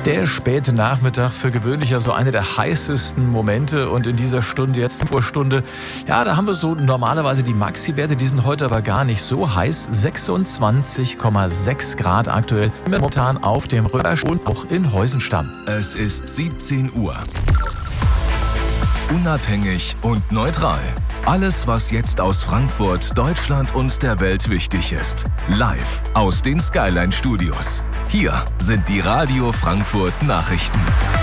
Der späte Nachmittag, für gewöhnlich ja so eine der heißesten Momente, und in dieser Stunde, jetzt Urstunde, ja, da haben wir so normalerweise die Maxi-Werte, die sind heute aber gar nicht so heiß. 26,6 Grad aktuell, momentan auf dem Röhrsch und auch in Heusenstamm. Es ist 17 Uhr. Unabhängig und neutral. Alles, was jetzt aus Frankfurt, Deutschland und der Welt wichtig ist. Live aus den Skyline Studios. Hier sind die Radio Frankfurt Nachrichten.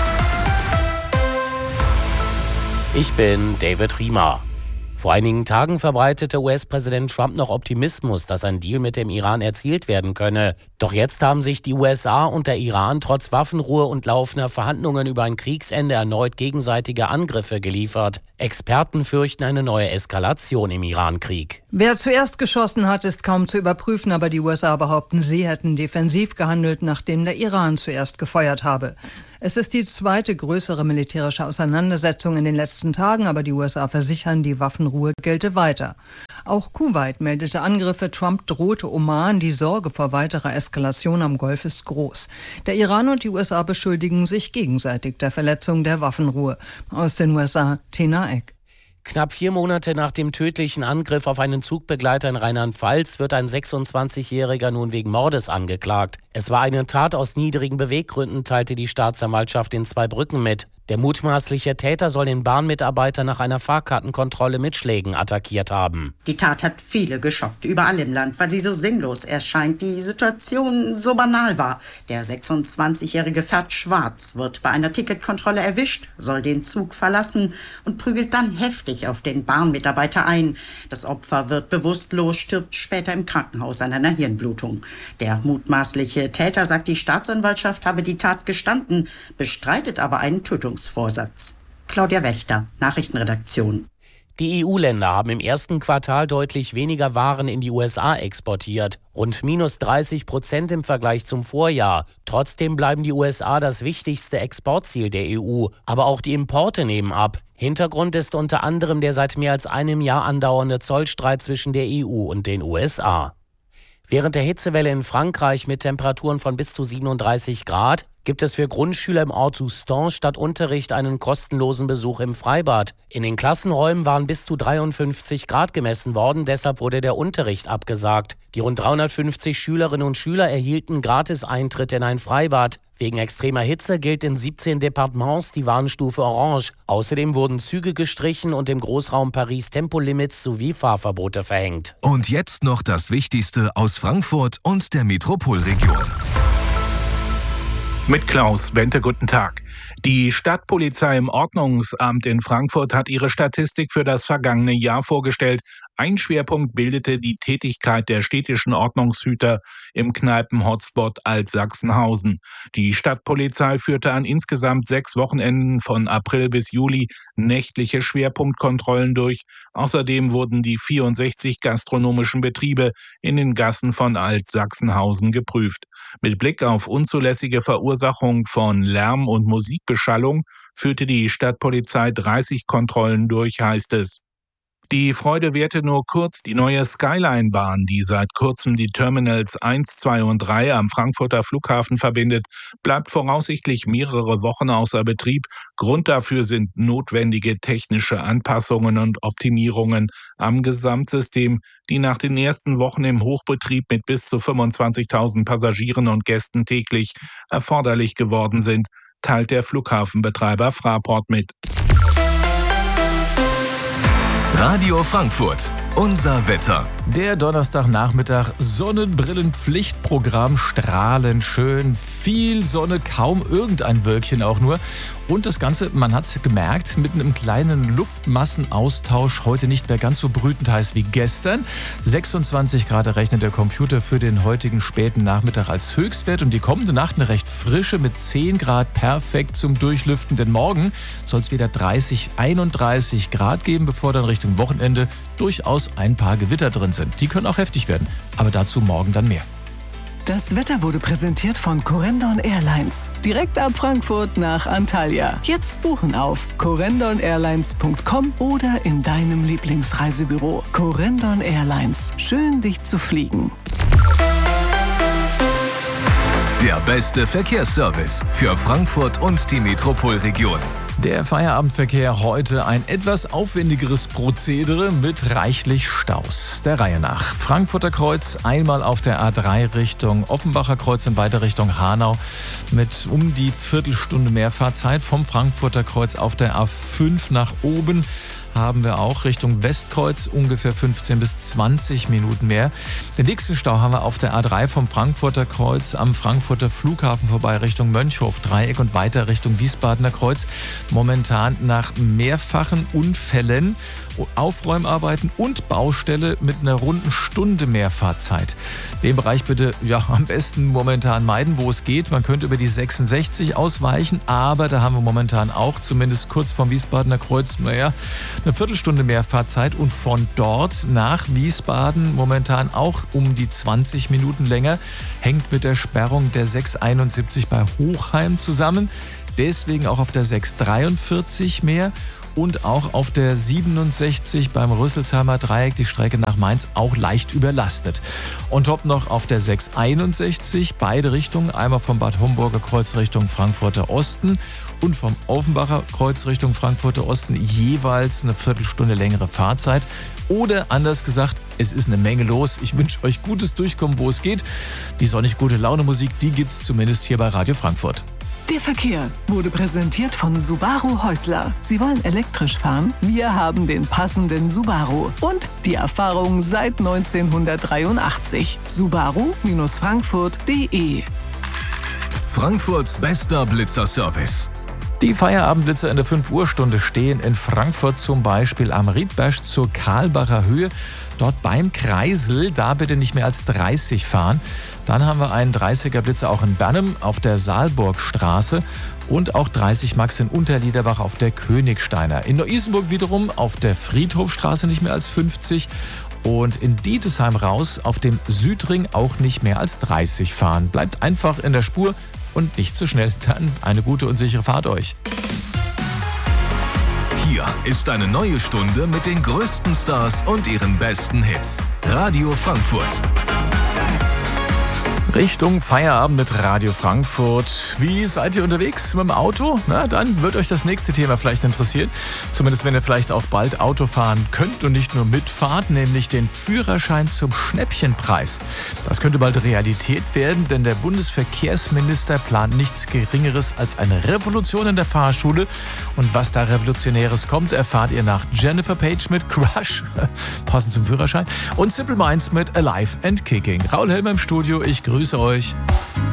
Ich bin David Riemer. Vor einigen Tagen verbreitete US-Präsident Trump noch Optimismus, dass ein Deal mit dem Iran erzielt werden könne. Doch jetzt haben sich die USA und der Iran trotz Waffenruhe und laufender Verhandlungen über ein Kriegsende erneut gegenseitige Angriffe geliefert. Experten fürchten eine neue Eskalation im Iran-Krieg. Wer zuerst geschossen hat, ist kaum zu überprüfen, aber die USA behaupten, sie hätten defensiv gehandelt, nachdem der Iran zuerst gefeuert habe. Es ist die zweite größere militärische Auseinandersetzung in den letzten Tagen, aber die USA versichern, die Waffenruhe gelte weiter. Auch Kuwait meldete Angriffe, Trump drohte Oman, die Sorge vor weiterer Eskalation am Golf ist groß. Der Iran und die USA beschuldigen sich gegenseitig der Verletzung der Waffenruhe. Aus den USA, Tina Eck. Knapp 4 Monate nach dem tödlichen Angriff auf einen Zugbegleiter in Rheinland-Pfalz wird ein 26-Jähriger nun wegen Mordes angeklagt. Es war eine Tat aus niedrigen Beweggründen, teilte die Staatsanwaltschaft in Zweibrücken mit. Der mutmaßliche Täter soll den Bahnmitarbeiter nach einer Fahrkartenkontrolle mit Schlägen attackiert haben. Die Tat hat viele geschockt, überall im Land, weil sie so sinnlos erscheint, die Situation so banal war. Der 26-Jährige fährt schwarz, wird bei einer Ticketkontrolle erwischt, soll den Zug verlassen und prügelt dann heftig auf den Bahnmitarbeiter ein. Das Opfer wird bewusstlos, stirbt später im Krankenhaus an einer Hirnblutung. Der mutmaßliche Täter, sagt die Staatsanwaltschaft, habe die Tat gestanden, bestreitet aber einen Tötungsvorsatz. Claudia Wächter, Nachrichtenredaktion. Die EU-Länder haben im ersten Quartal deutlich weniger Waren in die USA exportiert. Rund minus 30% im Vergleich zum Vorjahr. Trotzdem bleiben die USA das wichtigste Exportziel der EU. Aber auch die Importe nehmen ab. Hintergrund ist unter anderem der seit mehr als einem Jahr andauernde Zollstreit zwischen der EU und den USA. Während der Hitzewelle in Frankreich mit Temperaturen von bis zu 37 Grad gibt es für Grundschüler im Ort Soustons statt Unterricht einen kostenlosen Besuch im Freibad. In den Klassenräumen waren bis zu 53 Grad gemessen worden, deshalb wurde der Unterricht abgesagt. Die rund 350 Schülerinnen und Schüler erhielten gratis Eintritt in ein Freibad. Wegen extremer Hitze gilt in 17 Departements die Warnstufe Orange. Außerdem wurden Züge gestrichen und im Großraum Paris Tempolimits sowie Fahrverbote verhängt. Und jetzt noch das Wichtigste aus Frankfurt und der Metropolregion. Mit Klaus Bente, guten Tag. Die Stadtpolizei im Ordnungsamt in Frankfurt hat ihre Statistik für das vergangene Jahr vorgestellt. Ein Schwerpunkt bildete die Tätigkeit der städtischen Ordnungshüter im Kneipen-Hotspot Alt-Sachsenhausen. Die Stadtpolizei führte an insgesamt 6 Wochenenden von April bis Juli nächtliche Schwerpunktkontrollen durch. Außerdem wurden die 64 gastronomischen Betriebe in den Gassen von Alt-Sachsenhausen geprüft. Mit Blick auf unzulässige Verursachung von Lärm- und Musikbeschallung führte die Stadtpolizei 30 Kontrollen durch, heißt es. Die Freude währte nur kurz. Die neue Skyline-Bahn, die seit kurzem die Terminals 1, 2 und 3 am Frankfurter Flughafen verbindet, bleibt voraussichtlich mehrere Wochen außer Betrieb. Grund dafür sind notwendige technische Anpassungen und Optimierungen am Gesamtsystem, die nach den ersten Wochen im Hochbetrieb mit bis zu 25.000 Passagieren und Gästen täglich erforderlich geworden sind, teilt der Flughafenbetreiber Fraport mit. Radio Frankfurt, unser Wetter. Der Donnerstagnachmittag, Sonnenbrillenpflichtprogramm, strahlend schön, viel Sonne, kaum irgendein Wölkchen auch nur. Und das Ganze, man hat es gemerkt, mit einem kleinen Luftmassenaustausch heute nicht mehr ganz so brütend heiß wie gestern. 26 Grad rechnet der Computer für den heutigen späten Nachmittag als Höchstwert und die kommende Nacht eine recht frische mit 10 Grad, perfekt zum Durchlüften. Denn morgen soll es wieder 30, 31 Grad geben, bevor dann Richtung Wochenende durchaus ein paar Gewitter drin sind. Die können auch heftig werden, aber dazu morgen dann mehr. Das Wetter wurde präsentiert von Corendon Airlines. Direkt ab Frankfurt nach Antalya. Jetzt buchen auf corendon-airlines.com oder in deinem Lieblingsreisebüro. Corendon Airlines. Schön, dich zu fliegen. Der beste Verkehrsservice für Frankfurt und die Metropolregion. Der Feierabendverkehr heute ein etwas aufwendigeres Prozedere mit reichlich Staus. Der Reihe nach. Frankfurter Kreuz einmal auf der A3 Richtung Offenbacher Kreuz in weiter Richtung Hanau mit um die Viertelstunde mehr Fahrzeit. Vom Frankfurter Kreuz auf der A5 nach oben haben wir auch Richtung Westkreuz ungefähr 15 bis 20 Minuten mehr. Den nächsten Stau haben wir auf der A3 vom Frankfurter Kreuz am Frankfurter Flughafen vorbei Richtung Mönchhof-Dreieck und weiter Richtung Wiesbadener Kreuz. Momentan nach mehrfachen Unfällen, Aufräumarbeiten und Baustelle mit einer runden Stunde mehr Fahrzeit. Den Bereich bitte am besten momentan meiden, wo es geht. Man könnte über die 66 ausweichen, aber da haben wir momentan auch zumindest kurz vom Wiesbadener Kreuz, eine Viertelstunde mehr Fahrzeit und von dort nach Wiesbaden momentan auch um die 20 Minuten länger. Hängt mit der Sperrung der 671 bei Hochheim zusammen. Deswegen auch auf der 643 mehr und auch auf der 67 beim Rüsselsheimer Dreieck die Strecke nach Mainz auch leicht überlastet. On top noch auf der 661 beide Richtungen, einmal vom Bad Homburger Kreuz Richtung Frankfurter Osten und vom Offenbacher Kreuz Richtung Frankfurter Osten jeweils eine Viertelstunde längere Fahrzeit. Oder anders gesagt, es ist eine Menge los. Ich wünsche euch gutes Durchkommen, wo es geht. Die sonnig gute Laune Musik, die gibt's zumindest hier bei Radio Frankfurt. Der Verkehr wurde präsentiert von Subaru Häusler. Sie wollen elektrisch fahren? Wir haben den passenden Subaru. Und die Erfahrung seit 1983. Subaru-Frankfurt.de. Frankfurts bester Blitzerservice. Die Feierabendblitzer in der 5-Uhr-Stunde stehen in Frankfurt zum Beispiel am Riedberg zur Karlbacher Höhe. Dort beim Kreisel, da bitte nicht mehr als 30 fahren. Dann haben wir einen 30er Blitzer auch in Bernum auf der Saalburgstraße und auch 30 Max in Unterliederbach auf der Königsteiner. In Neu-Isenburg wiederum auf der Friedhofstraße nicht mehr als 50 und in Dietesheim raus auf dem Südring auch nicht mehr als 30 fahren. Bleibt einfach in der Spur und nicht zu schnell. Dann eine gute und sichere Fahrt euch. Hier ist eine neue Stunde mit den größten Stars und ihren besten Hits. Radio Frankfurt. Richtung Feierabend mit Radio Frankfurt. Wie seid ihr unterwegs mit dem Auto? Na, dann wird euch das nächste Thema vielleicht interessieren. Zumindest wenn ihr vielleicht auch bald Auto fahren könnt und nicht nur mitfahrt, nämlich den Führerschein zum Schnäppchenpreis. Das könnte bald Realität werden, denn der Bundesverkehrsminister plant nichts Geringeres als eine Revolution in der Fahrschule. Und was da Revolutionäres kommt, erfahrt ihr nach Jennifer Page mit Crush, passend zum Führerschein, und Simple Minds mit Alive and Kicking. Raul Helmer im Studio, ich grüße euch.